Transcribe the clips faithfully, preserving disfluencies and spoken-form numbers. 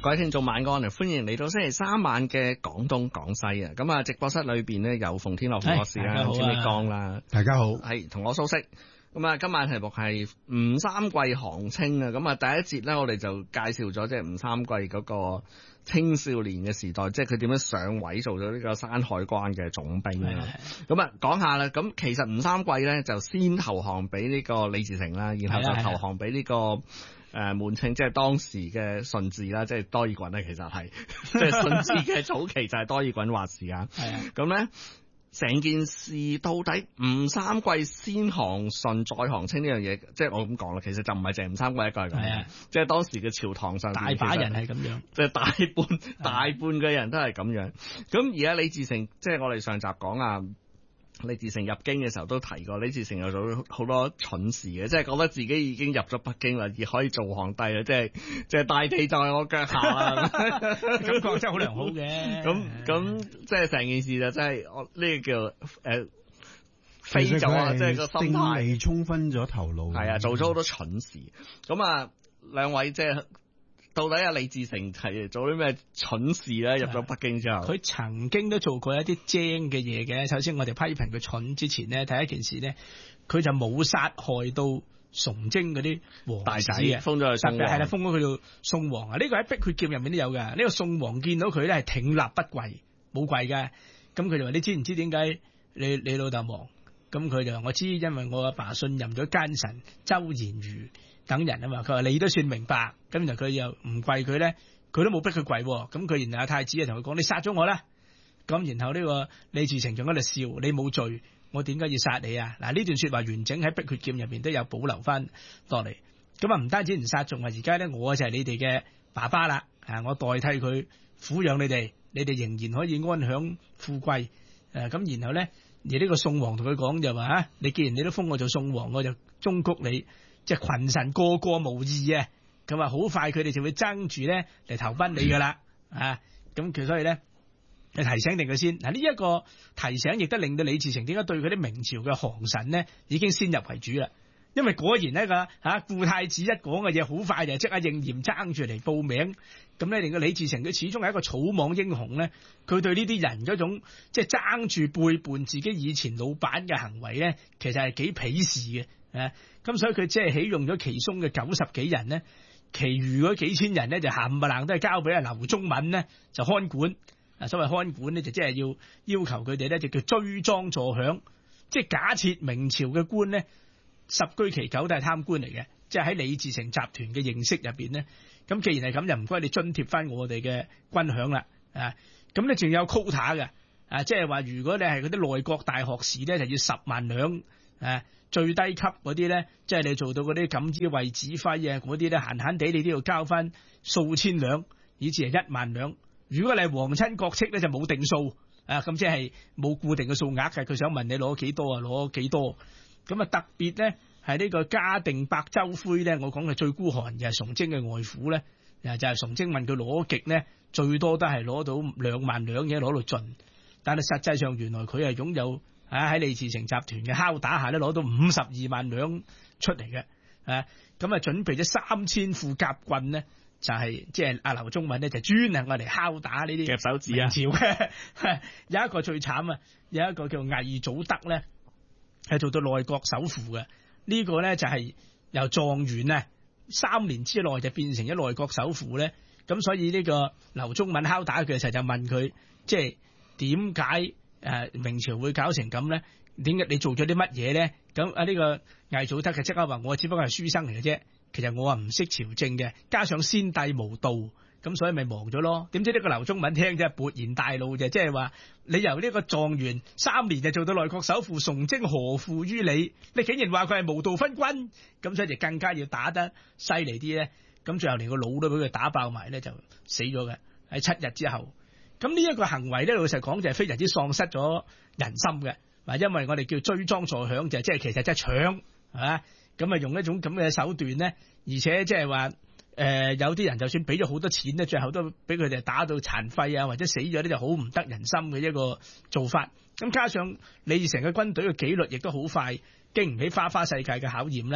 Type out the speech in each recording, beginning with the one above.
各位聽眾晚安，歡迎嚟到星期三晚嘅廣東廣西啊！咁啊，直播室裏邊呢，有馮天樂博士啦，詹美江啦， 大家好， 係同我蘇軾。咁啊，今晚題目係吳三桂降清啊！咁啊，第一節咧，我哋就介紹咗即係吳三桂嗰個青少年嘅時代，即係佢點樣上位做咗呢個山海關嘅總兵啊！咁啊，講下啦。咁其實吳三桂咧就先投降俾呢個李自成啦，然後就投降俾呢個誒滿清，即係當時嘅順治啦，即係多爾袞咧，其實係即係順治嘅早期就係多爾袞話事啊！係啊，咁咧。成件事到底吳三桂先降順再降清呢樣嘢，即係我咁講啦，其實就唔係淨係吳三桂一個係咁，係啊，即係當時嘅朝堂上大把人係咁樣， 即係大半大半嘅人都係咁樣。咁而家李自成，即係我哋上集講啊。李自成入京嘅時候都提過，李自成有做好多蠢事嘅，即係覺得自己已經入咗北京啦，而可以做皇帝啦，即係即係大地就係我腳下啦， 感覺真係好良好嘅。 咁咁即係成件事就真係我呢個叫誒、呃、飛咗啊，即係個心態未充分咗頭腦， 係啊，做咗好多蠢事。咁啊，兩位即係。到底阿李自成係做啲咩蠢事咧？入咗北京之後， 佢曾經都做過一啲精嘅嘢嘅。首先，我哋批評佢蠢之前咧，第一件事咧，佢就冇殺害到崇禎嗰啲皇子嘅， 封咗佢宋王， 係啦，封咗佢做宋王啊！呢、這個喺《碧血劍》入面都有嘅。呢、這個宋王見到佢咧係挺立不跪，冇跪嘅。咁佢就話：你知唔知點解你你老豆亡？咁佢就話：我知，因為我阿爸信任咗奸臣周賢瑜等人啊嘛。佢話你都算明白。咁然後佢又唔跪佢咧，佢都冇逼佢跪。咁佢然後阿太子啊同佢講：你殺咗我啦！咁然後呢個李自成仲喺度笑：你冇罪，我點解要殺你啊？嗱，呢段說話完整喺《碧血劍》入邊都有保留翻落嚟。咁啊唔單止唔殺，仲話而家咧我就係你哋嘅爸爸啦，啊我代替佢撫養你哋，你哋仍然可以安享富貴。誒咁然後咧，而呢個宋王同佢講就話：啊，你既然你都封我做宋王，我就忠告你，即係群臣個個無義啊！咁啊，好快佢哋就會爭住咧嚟投奔你噶啦，啊！咁佢所以咧，你提醒定佢先。嗱，呢一個提醒亦都令到李自成點解對佢啲明朝嘅降臣呢已經先入為主啦。因為果然呢個吓顧太子一講嘅嘢，好快就即刻應驗，爭住嚟報名。咁咧令到李自成佢始終係一個草莽英雄咧，佢對呢啲人嗰種即係爭住背叛自己以前老闆嘅行為咧，其實係幾鄙視嘅。誒，咁所以佢即係起用咗其中嘅九十幾人咧。其餘嗰幾千人咧就冚唪唥都係交俾阿劉宗敏咧就看管，啊所謂看管咧就即係要要求佢哋咧就叫追贓助饷，即係假設明朝嘅官咧十居其九都係貪官嚟嘅，即係喺李自成集團嘅認識入邊咧，咁既然係咁就唔該你津貼翻我哋嘅軍饷啦，啊咁咧仲有 quota 嘅，啊即係話如果你係嗰啲內閣大學士咧就要十萬兩，啊。最低級嗰啲咧，即係你做到嗰啲錦衣衛指揮啊，嗰啲咧閒閒地你都要交翻數千兩，以至係一萬兩。如果你係皇親國戚咧，就冇定數啊，咁即係冇固定嘅數額嘅。佢想問你攞幾多啊，攞幾多？咁啊特別咧係呢個嘉定伯周魁咧，我講嘅最孤寒嘅係崇禎嘅外父咧，就係崇禎問佢攞極咧，最多都係攞到兩萬兩嘅，攞到盡。但係實際上原來佢係擁有。啊！喺李自成集團嘅敲打下咧，攞到五十二萬兩出嚟嘅，啊咁啊準備咗三千副甲棍呢，就係即係阿劉宗敏呢，就專係我嚟敲打呢啲夾手指啊！ 明朝嘅有一個最慘啊，有一個叫魏祖德咧，係做到內閣首輔嘅。呢、這個咧就係由狀元啊，三年之內就變成咗內閣首輔咧。咁所以呢個劉宗敏敲打佢嘅時候就問佢，即係點解？誒、呃，明朝會搞成咁咧？點解你做咗啲乜嘢咧？咁啊呢個魏祖德嘅即刻話：我只不過係書生嚟嘅啫，其實我啊唔識朝政嘅，加上先帝無道，咁所以咪忙咗咯。點知呢個劉宗敏聽啫，勃然大怒就即係話：你由呢個狀元三年就做到內閣首輔，崇禎何負於你？你竟然話佢係無道昏君，咁所以就更加要打得犀利啲咧。咁最後連個腦都俾佢打爆埋咧，就死咗嘅喺七日之後。咁呢一個行為咧，老實講就係非常之喪失咗人心嘅，嗱，因為我哋叫追贓助饷，就即係其實即係搶，係嘛？咁啊用一種咁嘅手段咧，而且即係話誒有啲人就算俾咗好多錢咧，最後都俾佢哋打到殘廢啊，或者死咗咧，就好唔得人心嘅一個做法。咁加上李自成嘅軍隊嘅紀律亦都好快，經唔起花花世界嘅考驗咧，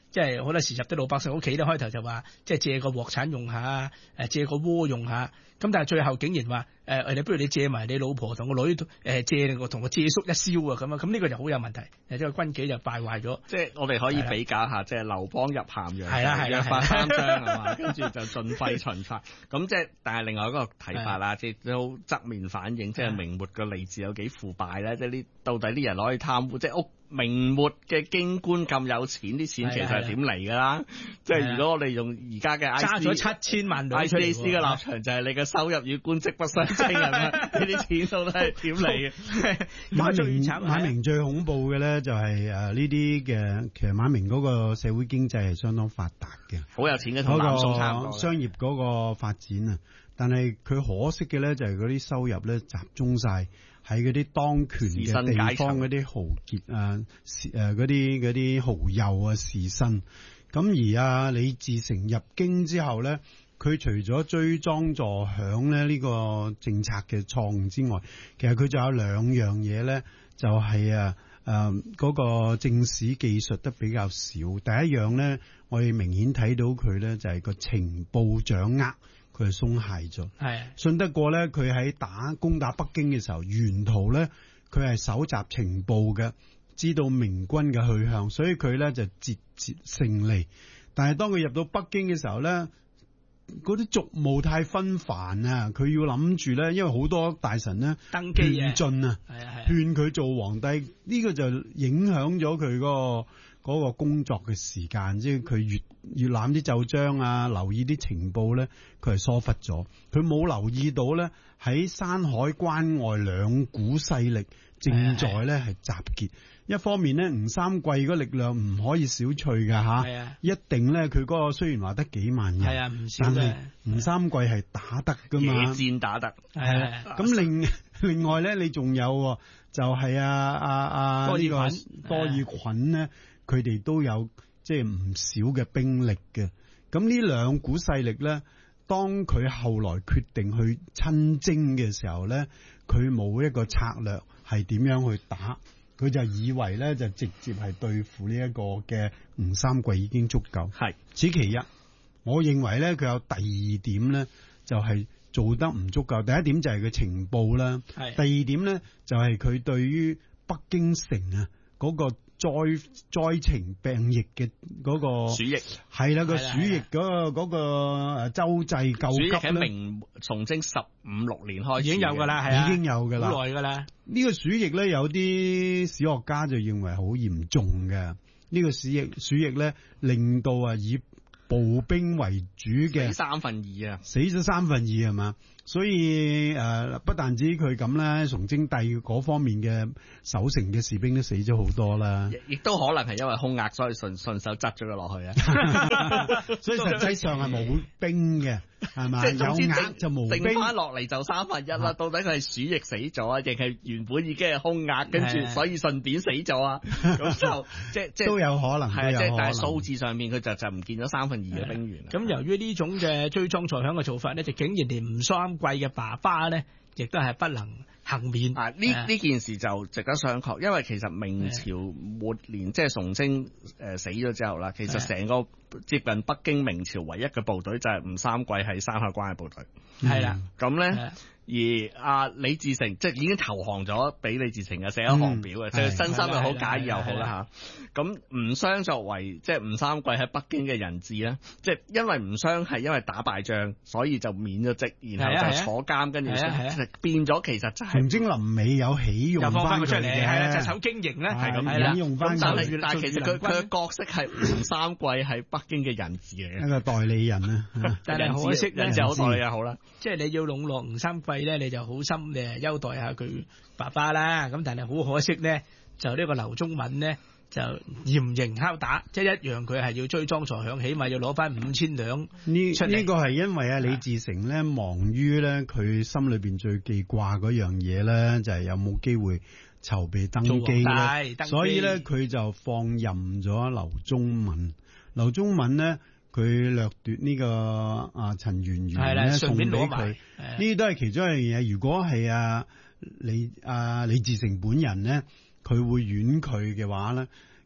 即係好多時入啲老百姓屋企咧，開頭就話即係借個鑊鏟用下，誒借個鍋用下，咁但係最後竟然話誒誒，你不如你借埋你老婆同個女誒借個同個借宿一宵啊咁啊，咁呢個就好有問題，誒即係軍紀就敗壞咗。即係我哋可以比較下，即係劉邦入咸陽， 係啦係啦， 約法三章係嘛，跟住就盡廢秦法。咁即係，但係另外一個睇法啦，即係都側面反映，即係明末嘅吏治有幾腐敗咧。即係呢，到底啲人攞去貪污，即係屋。明末嘅京官咁有錢，啲錢其實係點嚟㗎啦？即係如果我哋用而家嘅 I C 揸咗七千萬 I C A C 嘅立場，就係你嘅收入與官職不相稱係咪？呢啲錢到底係點嚟嘅？ 馬明馬明最恐怖嘅咧就係誒呢啲嘅，其實馬明嗰個社會經濟係相當發達嘅， 好有錢嘅，同南宋差唔多。 商業嗰個發展啊，但係佢可惜嘅咧就係嗰啲收入咧集中晒喺嗰啲當權嘅地方嗰啲豪傑啊，誒嗰啲嗰啲豪右啊士紳，咁而啊李自成入京之後咧，佢除咗追莊助餉咧呢個政策嘅錯誤之外，其實佢仲有兩樣嘢咧，就係啊誒嗰個正史記述得比較少。第一樣咧，我哋明顯睇到佢咧就係個情報掌握。佢係鬆懈咗，係信得過咧。佢喺打攻打北京嘅時候，沿途咧佢係搜集情報嘅，知道明軍嘅去向，所以佢咧就節節勝利。但係當佢入到北京嘅時候咧，嗰啲俗務太紛繁啊，佢要諗住咧，因為好多大臣咧登基勸進啊，係啊係勸佢做皇帝，呢個就影響咗佢嗰個。嗰個工作嘅時間，即係佢越越攬啲奏章啊，留意啲情報咧，佢係疏忽咗。佢冇留意到咧，喺山海關外兩股勢力正在咧係集結。一方面咧，吳三桂嗰力量唔可以小覷噶吓，一定咧佢嗰個雖然話得幾萬人，係啊唔少嘅，但係吳三桂係打得噶嘛，野戰打得。 係咁另另外咧，你仲有就係啊啊啊呢個多爾袞咧。佢哋都有即係唔少嘅兵力嘅，咁呢兩股勢力咧，當佢後來決定去親征嘅時候咧，佢冇一個策略係點樣去打，佢就以為咧就直接係對付呢一個嘅吳三桂已經足夠。係此其一，我認為咧佢有第二點咧就係做得唔足夠。第一點就係佢情報啦，係第二點咧就係佢對於北京城啊嗰個。災災情病疫嘅嗰個鼠疫係啦，個鼠疫嗰個嗰個誒周濟救急咧， 喺明崇禎十五六年開始已經有噶啦，係啊， 已經有噶啦， 好耐噶啦。 呢個鼠疫咧，有啲史學家就認為好嚴重嘅。呢個鼠疫鼠疫咧，令到啊以步兵為主嘅死三分二啊， 死咗三分二係嘛？所以誒、呃，不但止佢咁咧，崇禎帝嗰方面嘅守城嘅士兵都死咗好多啦。 亦都可能係因為空壓，所以順順手執咗佢落去啊。 所以實際上係冇兵嘅，係嘛？有壓就冇兵， 剩翻落嚟就三分一啦。到底佢係鼠疫死咗啊，定係原本已經係空壓，跟住所以順便死咗啊？咁就即即都有可能， 係即係但係數字上面佢就就唔見咗三分二嘅兵員。 咁由於呢種嘅追莊助餉嘅做法咧，就竟然連吳三桂嘅爸爸咧，亦都係不能幸免。 啊！呢呢件事就值得商榷，因為其實明朝末年即係崇禎誒死咗之後啦，其實成個接近北京明朝唯一嘅部隊就係吳三桂喺山海關嘅部隊。係啦，咁咧。而阿李自成即係已經投降咗，俾李自成嘅寫一行表嘅，即係真心又好，假意又好啦嚇。咁吳襄作為即係吳三桂喺北京嘅人質咧，即係因為吳襄係因為打敗仗，所以就免咗職，然後就坐監，跟住變咗其實就係崇禎臨尾有起用翻佢出嚟，係啦，隻手經營咧，係咁引用翻。 但係但係其實佢佢嘅角色係吳三桂喺北京嘅人質嚟嘅， 一個代理人啊。 但係可惜人質好代理又好啦，即係你要籠絡吳三桂咧，你就好心誒優待下佢爸爸啦。咁但係好可惜咧，就呢個劉宗敏咧就嚴刑拷打，即係一樣佢係要追莊助餉，起碼要攞翻五千兩呢出嚟。 呢個係因為啊李自成咧忙於咧佢心裏邊最記掛嗰樣嘢咧，就係有冇機會籌備登基咧，所以咧佢就放任咗劉宗敏。劉宗敏咧。佢掠奪呢、這個啊陳圓圓咧送俾佢，呢啲都係其中一樣嘢。如果係啊李啊李自成本人咧，佢會婉拒嘅話咧，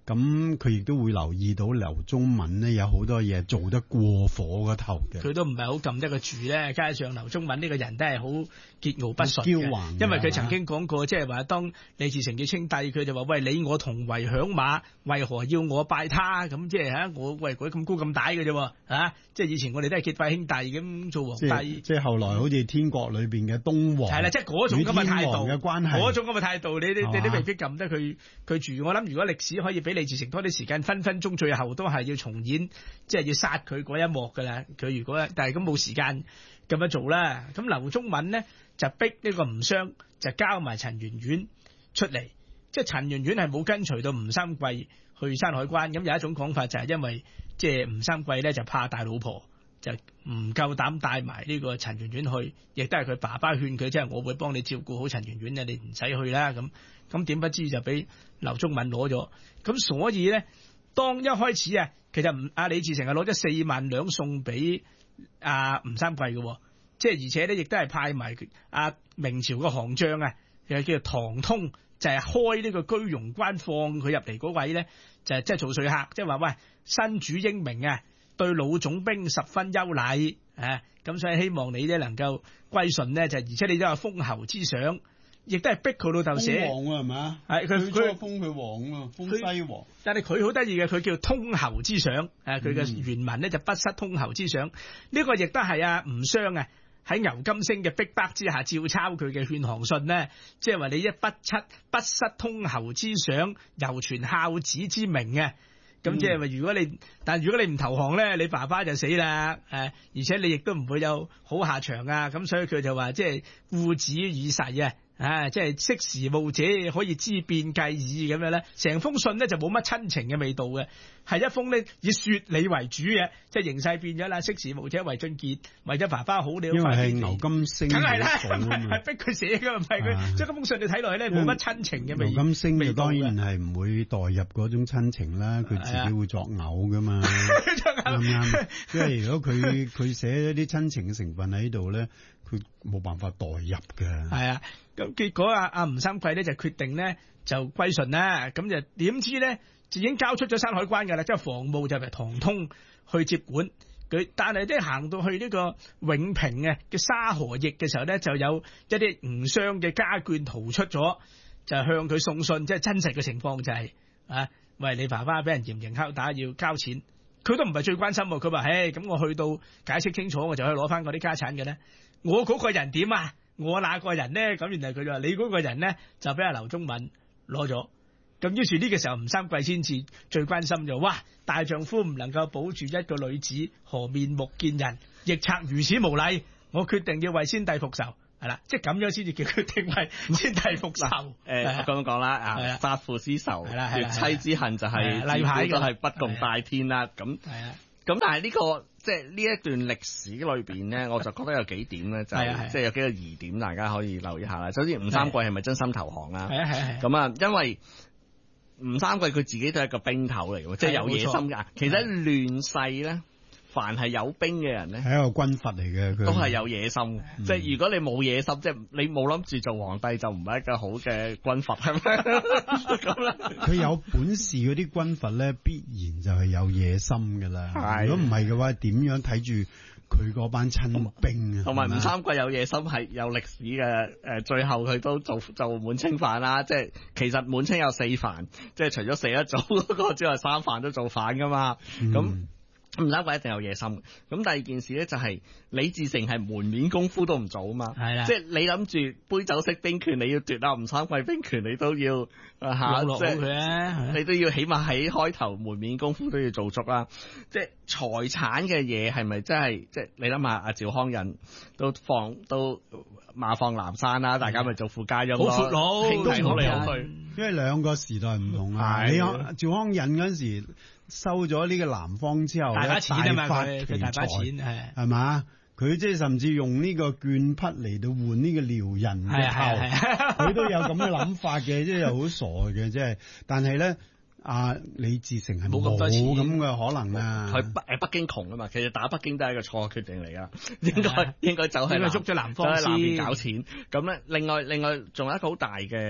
咁佢亦都會留意到劉宗敏呢有好多嘢做得過火個頭嘅。 佢都唔係好撳得個住咧，加上劉宗敏呢個人都係好桀驁不馴驕橫， 因為佢曾經講過，即係話當李自成要稱帝，佢就話：喂，你我同為響馬，為何要我拜他？咁即係嚇我喂佢咁高咁大嘅啫喎，啊！即係以前我哋都係結拜兄弟咁做皇帝。 即係後來好似天國裏邊嘅東皇， 係啦，即係嗰種咁嘅態度嘅關係， 嗰種咁嘅態度，你你你都未必撳得佢佢住。我諗如果歷史可以俾李自成多啲時間，分分鐘最後都係要重演，即係要殺佢嗰一幕㗎啦。佢如果但係咁冇時間咁樣做啦。咁劉宗敏呢，就逼呢個吳襄就交埋陳圓圓出嚟，即係陳圓圓係冇跟隨到吳三桂去山海關。咁有一種講法就係因為即係吳三桂咧就怕大老婆，就唔夠膽帶埋呢個陳圓圓去，亦都係佢爸爸勸佢，即係我會幫你照顧好陳圓圓嘅，你唔使去啦。咁咁點不知就俾劉宗敏攞咗。咁所以咧，當一開始啊，其實吳阿李自成係攞咗四萬兩送俾阿吳三桂嘅，即係而且咧亦都係派埋阿明朝個行將啊，又叫做唐通，就係、是、開呢個居庸關放佢入嚟嗰位咧，就係即係做說客，即係話喂，新主英明啊，對老總兵十分優禮啊，咁所以希望你咧能夠歸順呢，就而且你都有封侯之賞，亦都係逼佢老豆寫封王啊，係嘛？ 係佢佢封佢王啊，封西王。 但係佢好得意嘅，佢叫通侯之賞，誒佢嘅原文咧就不失通侯之賞。呢、這個亦都係阿吳襄啊喺牛金星嘅逼迫之下照抄佢嘅勸降信呢，即係話你一不失不失通侯之賞，猶存孝子之名啊！咁即係話如果你，但如果你唔投降咧，你爸爸就死啦，誒，而且你亦都唔會有好下場啊！咁所以佢就話即係父子以誓啊！啊，即係識時務者可以知變計議咁樣咧，成封信咧就冇乜親情嘅味道嘅，係一封咧以說理為主嘅，即係形勢變咗啦。識時務者為俊傑，為咗爸爸好，你因為係牛金星， 梗係啦，係逼佢寫噶，唔係佢，即係嗰封信你睇落去咧冇乜親情嘅味。 牛金星就當然係唔會代入嗰種親情啦，佢自己會作嘔噶嘛，啱唔啱？即係如果佢佢寫一啲親情嘅成分喺度咧，佢冇辦法代入嘅。係啊。咁結果啊，阿吳三桂咧就決定咧就歸順啦，咁就點知咧就已經交出咗山海關㗎啦，即係防務就係唐通去接管佢，但係咧行到去呢個永平嘅嘅沙河驛嘅時候咧，就有一啲吳襄嘅家眷逃出咗，就向佢送信，即係真實嘅情況就係、是、啊，喂，你爸爸俾人嚴刑拷打要交錢，佢都唔係最關心，佢話唉，咁我去到解釋清楚，我就可以攞翻嗰啲家產嘅咧，我嗰個人點啊？我那個人咧，咁原來佢就話你嗰個人咧就俾阿劉宗敏攞咗，咁於是呢個時候吳三桂先至最關心就哇，大丈夫唔能夠保住一個女子，何面目見人，亦賊如此無禮，我決定要為先帝復仇，係啦，即係咁樣先至叫決定為先帝復仇。 誒，咁樣講啦，啊，殺父之仇，絕妻之恨就係例牌，都係不共戴天啦。咁係啊。咁但係呢、這個即係呢一段歷史裏邊咧，我就覺得有幾點咧，就係即係有幾個疑點，大家可以留意下啦。首先，吳三桂係咪真心投降啦？係啊係啊。咁啊，因為吳三桂佢自己都係一個兵頭嚟嘅，即係有野心㗎。其實亂世咧，凡係有兵嘅人咧， 係一個軍閥嚟嘅，佢都係有野心。嗯、即係如果你冇野心，即係你冇諗住做皇帝，就唔係一個好嘅軍閥，係咪？咁啦， 佢有本事嗰啲軍閥咧，必然就係有野心噶啦。如果唔係嘅話，點樣睇住佢嗰班親兵啊？ 同埋吳三桂有野心係有歷史嘅。誒，最後佢都做做滿清飯啦。即係其實滿清有四飯，即係除咗四一組嗰個之外，三飯都做飯噶嘛。咁、嗯吳三桂一定有野心。咁第二件事咧就係李自成係門面功夫都唔做啊嘛，係啦，即係你諗住杯酒釋兵權，你要奪啊吳三桂兵權，你都要吓，即係你都要起碼喺開頭門面功夫都要做足啦。即係財產嘅嘢係咪真係即係你諗下阿趙匡胤都放都馬放南山啦，大家咪做富家翁咯，好闊佬，兄弟好嚟好去， 因為兩個時代唔同啊。你趙匡胤嗰陣時收咗呢個南方之後， 大把錢啊嘛，佢大把錢係係嘛，佢即係甚至用呢個絹匹嚟到換呢個遼人嘅頭，佢都有咁嘅諗法嘅，即係又好傻嘅，即係。但係咧，阿李自成係冇咁多錢，冇咁嘅可能啊。 佢北誒北京窮啊嘛，其實打北京都係一個錯決定嚟噶，應該應該就係捉咗南方先， 喺南邊搞錢。咁咧，另外另外仲有一個好大嘅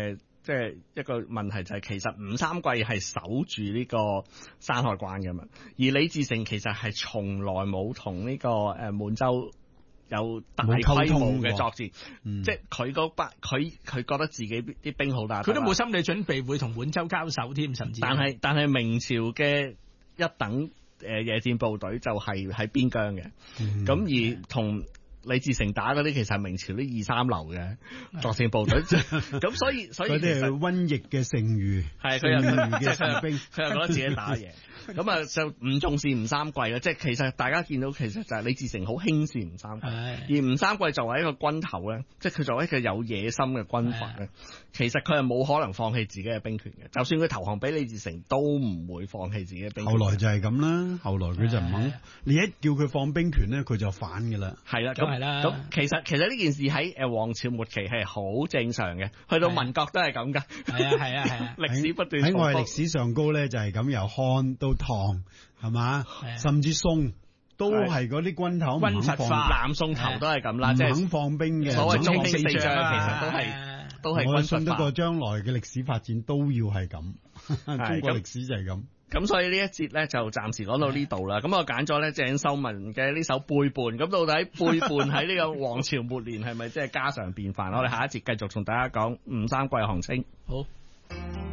即係一個問題就係其實吳三桂係守住呢個山海關嘅嘛，而李自成其實係從來冇同呢個誒滿洲有大規模嘅作戰， 嗯、 即係佢嗰班佢佢覺得自己啲兵好大， 佢都冇心理準備會同滿洲交手添，甚至但係但係明朝嘅一等誒野戰部隊就係喺邊疆嘅，咁、嗯、而同李自成打嗰啲其實係明朝啲二三流嘅作戰部隊，咁所以所以嗰啲係瘟疫嘅剩餘， 係佢又嘅士兵， 佢又覺得自己打贏。咁啊就唔重視吳三桂啦，即係其實大家見到其實就係李自成好輕視吳三桂，而吳三桂作為一個軍頭咧，即係佢作為一個有野心嘅軍閥咧，其實佢係冇可能放棄自己嘅兵權嘅，就算佢投降俾李自成，都唔會放棄自己嘅兵權。 後來就係咁啦，後來佢就唔肯，你一叫佢放兵權咧，佢就反㗎啦。 係啦，咁係啦。咁其實其實呢件事喺誒王朝末期係好正常嘅，去到民國都係咁㗎。係啊係啊係啊，歷史不斷喺我哋歷史上高咧就係咁，由漢到唐係嘛，甚至宋都係嗰啲軍頭唔肯放， 南宋頭都係咁啦，即係唔肯放兵嘅。 所謂中興四將其實都係都係軍閥化。我信得過將來嘅歷史發展都要係咁，中國歷史就係咁。 咁所以呢一節咧就暫時講到呢度啦。咁我揀咗咧鄭秀文嘅呢首背叛。咁到底背叛喺呢個王朝末年係咪即係家常便飯？我哋下一節繼續同大家講吳三桂降清。 好。